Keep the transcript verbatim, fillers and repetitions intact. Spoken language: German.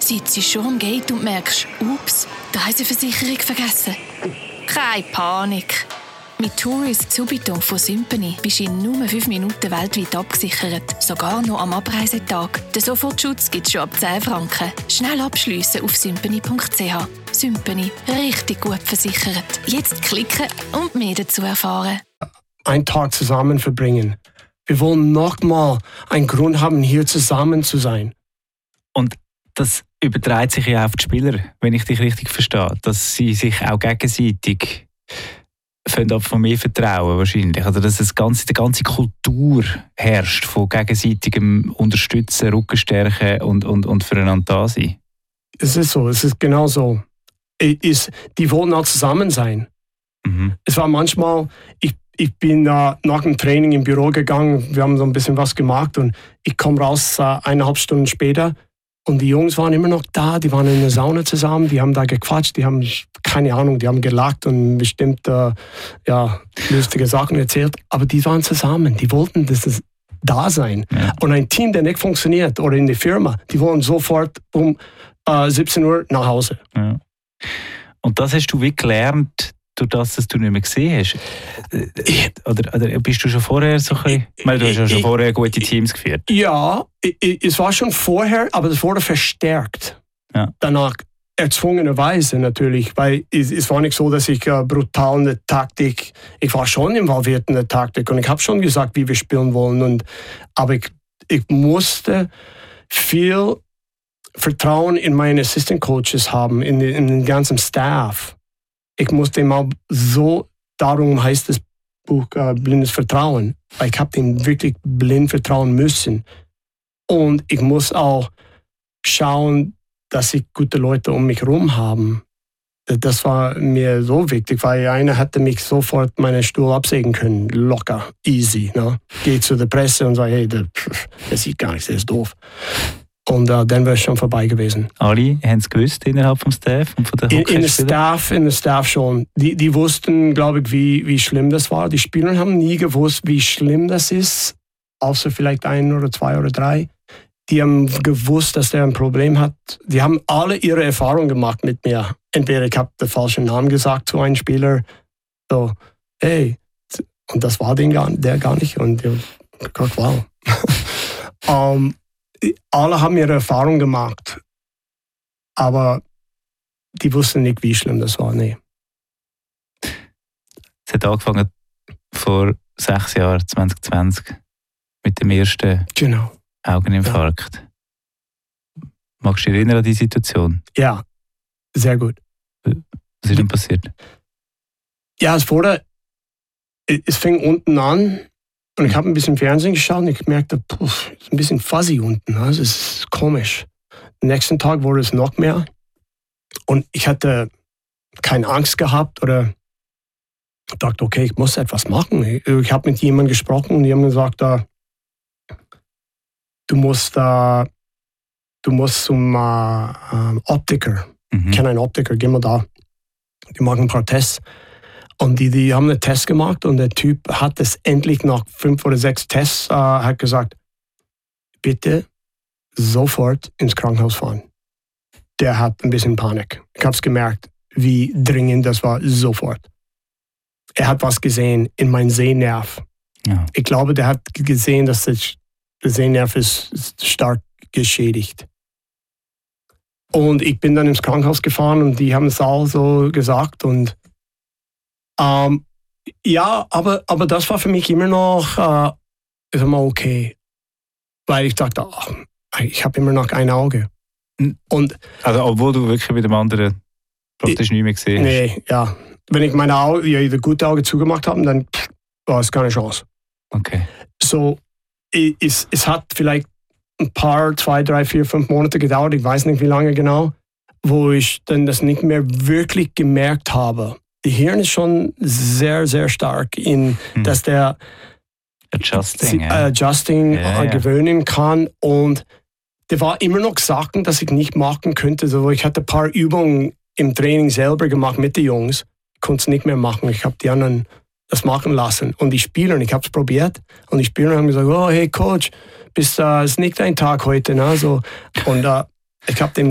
sitzt schon am Gate und merkst, ups, die Reiseversicherung vergessen. Keine Panik. Mit Tourist Subito von Symphony bist du in nur fünf Minuten weltweit abgesichert. Sogar noch am Abreisetag. Den Sofortschutz gibt es schon ab zehn Franken. Schnell abschliessen auf symphony punkt c h. Symphony. Richtig gut versichert. Jetzt klicken und mehr dazu erfahren. Einen Tag zusammen verbringen. Wir wollen nochmal einen Grund haben, hier zusammen zu sein. Und das überträgt sich ja auf die Spieler, wenn ich dich richtig verstehe. Dass sie sich auch gegenseitig von mehr vertrauen wahrscheinlich. Also dass es ganze, die ganze Kultur herrscht von gegenseitigem Unterstützen, Rückenstärken und, und, und füreinander da sein. Es ist so, es ist genau so. Ist, die wollen auch zusammen sein. Mhm. Es war manchmal, ich, ich bin äh, nach dem Training im Büro gegangen, wir haben so ein bisschen was gemacht und ich komme raus äh, eineinhalb Stunden später und die Jungs waren immer noch da, die waren in der Sauna zusammen, die haben da gequatscht, die haben, keine Ahnung, die haben gelacht und bestimmt äh, ja, lustige Sachen erzählt, aber die waren zusammen, die wollten, dass es da sein. Ja. Und ein Team, der nicht funktioniert oder in der Firma, die wollen sofort um äh, siebzehn Uhr nach Hause. Ja. Und das hast du wie gelernt, durch das, dass du nicht mehr gesehen hast? Oder, oder bist du schon vorher so ein bisschen, ich meine, du hast ja schon vorher gute Teams geführt. Ja, es war schon vorher, aber das wurde verstärkt. Ja. Danach erzwungenerweise natürlich, weil es, es war nicht so, dass ich äh, brutal in der Taktik, ich war schon involviert in der Taktik und ich habe schon gesagt, wie wir spielen wollen. Und, aber ich, ich musste viel Vertrauen in meine Assistant Coaches haben, in, in den ganzen Staff. Ich musste ihm auch so, darum heißt das Buch äh, Blindes Vertrauen, weil ich habe dem wirklich blind vertrauen müssen. Und ich muss auch schauen, dass ich gute Leute um mich herum habe. Das war mir so wichtig, weil einer hätte mich sofort meinen Stuhl absägen können, locker, easy. Ne? Geh zu der Presse und sag, hey, der, der sieht gar nichts, der ist doof. Und uh, dann wäre es schon vorbei gewesen. Alle haben es gewusst innerhalb vom Staff und von der in, in der Staff, in der Staff schon. Die, die wussten, glaube ich, wie, wie schlimm das war. Die Spieler haben nie gewusst, wie schlimm das ist, außer vielleicht ein oder zwei oder drei. Die haben gewusst, dass der ein Problem hat. Die haben alle ihre Erfahrungen gemacht mit mir. Entweder ich habe den falschen Namen gesagt zu einem Spieler, so, hey, und das war den gar, der gar nicht. Und ich habe gedacht, wow. um, Alle haben ihre Erfahrung gemacht, aber die wussten nicht, wie schlimm das war. Nee. Es hat angefangen vor sechs Jahren, zwanzig zwanzig, mit dem ersten genau. Augeninfarkt. Ja. Magst du dich erinnern an die Situation? Ja, sehr gut. Was ist denn passiert? Ja, es wurde, es fing unten an. Und ich habe ein bisschen Fernsehen geschaut und ich merkte, puh, es ist ein bisschen fuzzy unten. Also es ist komisch. Am nächsten Tag wurde es noch mehr. Und ich hatte keine Angst gehabt oder dachte, okay, ich muss etwas machen. Ich, ich habe mit jemandem gesprochen und die haben gesagt, uh, du musst, uh, du musst zum uh, uh, Optiker. Mhm. Ich kenne einen Optiker, geh mal da. Die machen ein paar Tests. Und die, die haben einen Test gemacht und der Typ hat es endlich nach fünf oder sechs Tests äh, hat gesagt, bitte sofort ins Krankenhaus fahren. Der hat ein bisschen Panik. Ich habe es gemerkt, wie dringend das war, sofort. Er hat was gesehen in meinem Sehnerv. Ja. Ich glaube, der hat gesehen, dass der Sehnerv ist, ist stark geschädigt. Und ich bin dann ins Krankenhaus gefahren und die haben es auch so gesagt und Um, ja, aber, aber das war für mich immer noch uh, ist immer okay. Weil ich dachte, ach, ich habe immer noch ein Auge. Und, also obwohl du wirklich mit dem anderen praktisch nicht mehr gesehen hast? Nee, ja. Wenn ich meine Auge, ja, das gute Auge zugemacht habe, dann pff, war es keine Chance. Okay. So, es, es hat vielleicht ein paar, zwei, drei, vier, fünf Monate gedauert, ich weiß nicht wie lange genau, wo ich dann das nicht mehr wirklich gemerkt habe. Die Hirn ist schon sehr, sehr stark in, hm. dass der Adjusting, ja. Adjusting ja, äh, ja. gewöhnen kann und der war immer noch Sachen, dass ich nicht machen könnte. So, ich hatte ein paar Übungen im Training selber gemacht mit den Jungs, ich konnte es nicht mehr machen. Ich habe die anderen das machen lassen und die Spieler, ich habe es probiert und die Spieler haben gesagt, oh hey Coach, bis, uh, ist nicht dein Tag heute. Ne? So, und uh, ich habe dem